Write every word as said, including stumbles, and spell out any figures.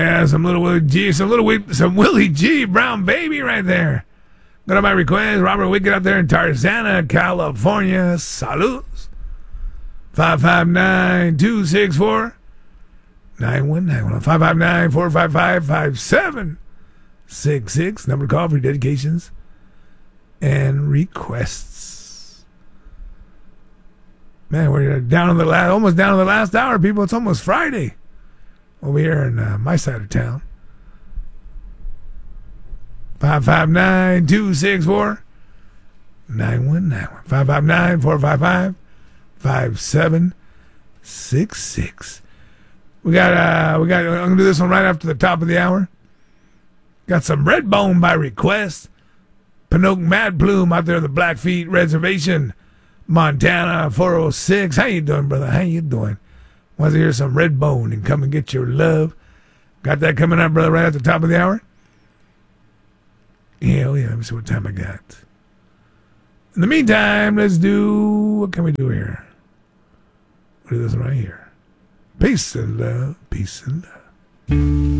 Yeah, some little Willie G, some little Willie, some Willie G Brown baby right there. Got on my request, Robert Wicked up there in Tarzana, California. Salutes. five five nine, two six four, nine one nine one. five five nine, four five five, five seven six six. Number to call for dedications and requests. Man, we're down to the last, almost down to the last hour, people. It's almost Friday over here in uh, my side of town. five five nine, two six four, nine one nine one. five five nine, four five five, five seven six six. We got, uh, we got, I'm going to do this one right after the top of the hour. Got some Redbone by request. Pinoc Mad Plume out there at the Blackfeet Reservation, Montana, four oh six. How you doing, brother? How you doing? Want to hear some Redbone and come and get your love? Got that coming up, brother, right at the top of the hour? Yeah, oh yeah, let me see what time I got. In the meantime, let's do, what can we do here? We'll do this right here. Peace and love, peace and love.